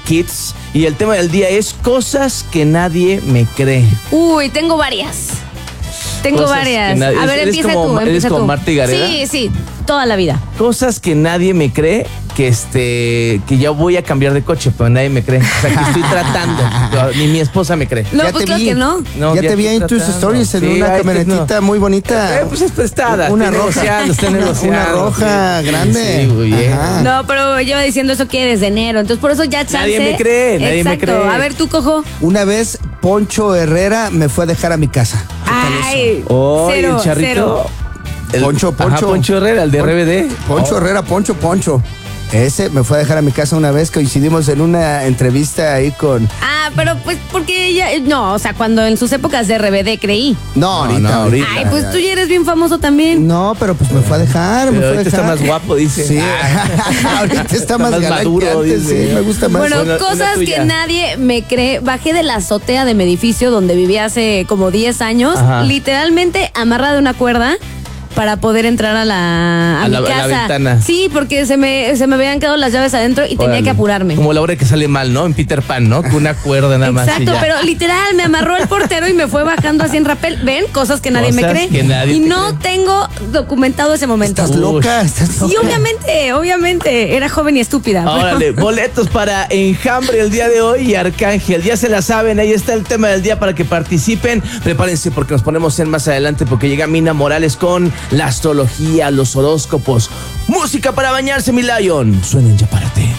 Kids. Y el tema del día es cosas que nadie me cree. Uy, tengo varias. Cosas A ver, ¿Eres empieza como, tú. ¿Eres Empieza como tú. Marta y Gareda? Sí, toda la vida. Cosas que nadie me cree que ya voy a cambiar de coche, pero nadie me cree. O sea, que estoy tratando. Ni mi esposa me cree. No, Ya pues te claro vi. que no. No, ya te vi estoy en tus tratando. stories en Sí, una ay, camionetita muy bonita. Pues es prestada. Una estoy roja. negociando, estoy negociando. Una roja Sí. grande. Sí, muy bien. Ajá. No, pero lleva diciendo eso que desde enero. Entonces, por eso ya chance. Nadie me cree, nadie me Exacto. cree. A ver, tú, Cojo. Una vez Poncho Herrera me fue a dejar a mi casa. ¿Qué tal eso? Ay, Oh, cero, el charrito. cero. Poncho. Ajá, Poncho Herrera, el de RBD. Poncho Herrera, Poncho. Ese me fue a dejar a mi casa una vez, coincidimos en una entrevista ahí con... Ah, pero pues porque ella. No, o sea, cuando en sus épocas de RBD creí. No, ahorita. no, ahorita. Ay, pues tú ya eres bien famoso también. No, pero pues me fue a dejar, Pero ahorita está más guapo, dice. Sí, ahorita está más galán maduro, que antes, dice. sí, me gusta más. Bueno, Una cosas tuya. que nadie me cree. Bajé de la azotea de mi edificio donde vivía hace como 10 años, Ajá. literalmente amarrada de una cuerda para poder entrar a A mi la casa. ventana. Sí, porque se me habían quedado las llaves adentro y tenía Órale. que apurarme. Como la hora que sale mal, ¿no? En Peter Pan, ¿no? Con una cuerda nada más. y Exacto, ya. pero literal me amarró el portero y me fue bajando así en rappel. ¿Ven? Cosas que nadie me Cosas cree. que nadie y te no tengo documentado ese momento. Estás Uy. loca, estás loca. Sí, obviamente. Era joven y estúpida. Órale, boletos para Enjambre el día de hoy y Arcángel. Ya se la saben, ahí está el tema del día para que participen. Prepárense porque nos ponemos en más adelante porque llega Mina Morales con la astrología, los horóscopos. Música para bañarse, mi Lion. Suena en Ya Párate.